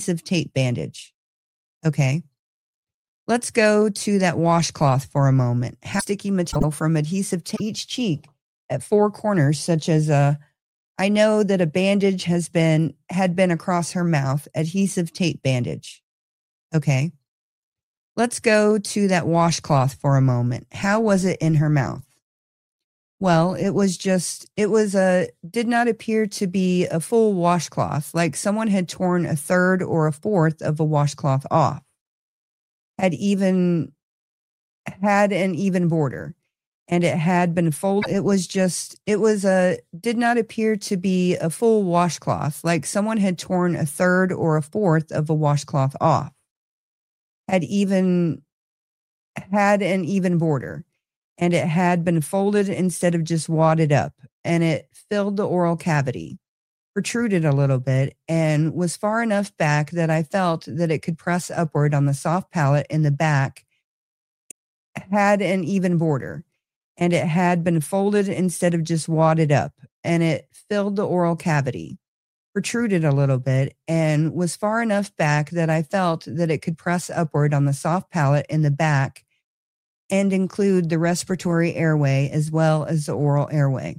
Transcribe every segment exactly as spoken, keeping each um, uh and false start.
adhesive tape bandage. Okay. Let's go to that washcloth for a moment. Have sticky material from adhesive tape each cheek at four corners, such as a, I know that a bandage has been, had been across her mouth, adhesive tape bandage. Okay. Let's go to that washcloth for a moment. How was it in her mouth? Well, it was just, it was a, did not appear to be a full washcloth, like someone had torn a third or a fourth of a washcloth off. Had even, had an even border, and it had been folded. It was just, it was a, did not appear to be a full washcloth, like someone had torn a third or a fourth of a washcloth off. Had even, had an even border, and it had been folded instead of just wadded up, and it filled the oral cavity, protruded a little bit, and was far enough back that I felt that it could press upward on the soft palate in the back. Had an even border, and it had been folded instead of just wadded up, and it filled the oral cavity, protruded a little bit, and was far enough back that I felt that it could press upward on the soft palate in the back and include the respiratory airway as well as the oral airway.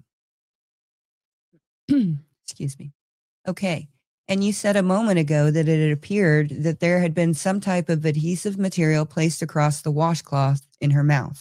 Excuse me. Okay. And you said a moment ago that it had appeared that there had been some type of adhesive material placed across the washcloth in her mouth.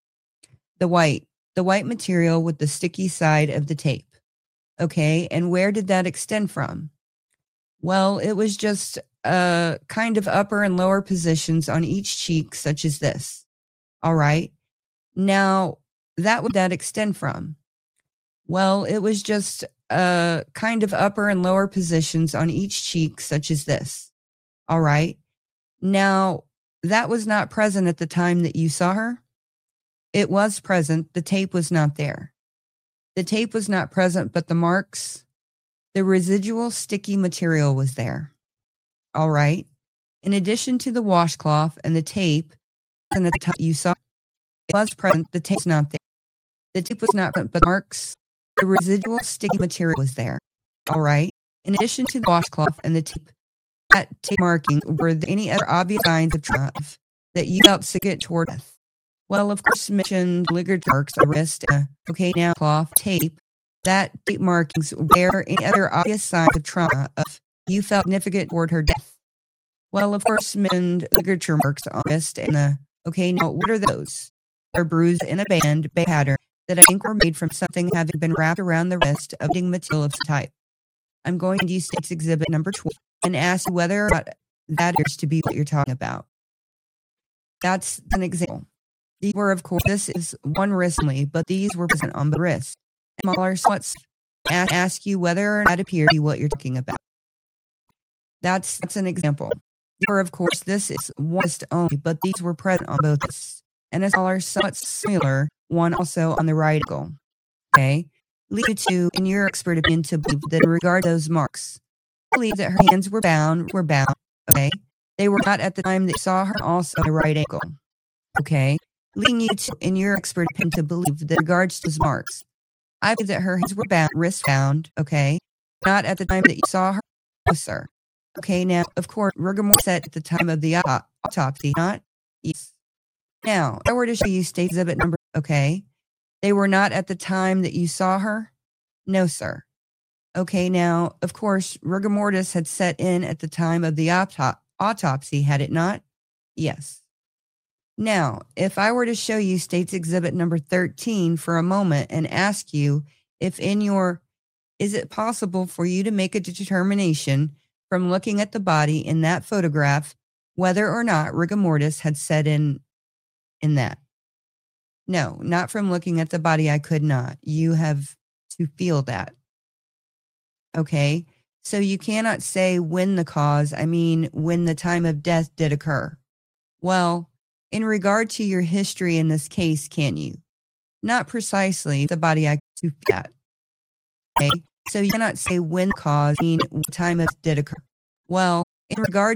The white, the white material with the sticky side of the tape. Okay. And where did that extend from? Well, it was just a kind of upper and lower positions on each cheek, such as this. All right. Now, that would that extend from? Well, it was just a kind of upper and lower positions on each cheek, such as this. All right. Now, that was not present at the time that you saw her. It was present. The tape was not there. The tape was not present, but the marks, the residual sticky material was there. All right. In addition to the washcloth and the tape, and at the time you saw it was present, the tape was not there. The tape was not present, but the marks, the residual sticky material was there. All right. In addition to the washcloth and the tape, that tape marking, were there any other obvious signs of trauma that you felt to get toward death? Well, of course, mentioned ligard marks, a wrist, uh, okay, now cloth, tape, that tape markings, were there any other obvious signs of trauma of you felt significant toward her death? Well, of course, mentioned ligature marks on the wrist and the, okay, now what are those? They're bruised in a band pattern that I think were made from something having been wrapped around the wrist of a material of type. I'm going to use State's Exhibit number twelve and ask whether or not that appears to be what you're talking about. That's an example. These were, of course, this is one wrist only, but these were present on the wrist. Smaller spots. Ask, ask you whether or not it appears to be what you're talking about. That's, that's an example. Or, of course, this is one wrist only, but these were present on both wrists. And a smaller, somewhat similar one also on the right ankle. Okay? Lead you to, in your expert opinion, to believe that in regard to those marks, I believe that her hands were bound, were bound, okay? They were not at the time that you saw her also on the right ankle. Okay? Leading you to, in your expert opinion, to believe that in regards to those marks, I believe that her hands were bound, wrist bound, okay? Not at the time that you saw her, no, sir. Okay, now, of course, rigor mortis at the time of the autopsy, not? Yes. Now, if I were to show you State Exhibit number, okay, they were not at the time that you saw her? No, sir. Okay, now, of course, rigor mortis had set in at the time of the autop- autopsy, had it not? Yes. Now, if I were to show you State's Exhibit number thirteen for a moment and ask you if in your, is it possible for you to make a determination from looking at the body in that photograph whether or not rigor mortis had set in in that? No, not from looking at the body. I could not. You have to feel that. Okay. So you cannot say when the cause, I mean, when the time of death did occur. Well, in regard to your history in this case, can you? Not precisely the body. I to feel that. Okay. So you cannot say when the cause, I mean, what time of did occur. Well, in regard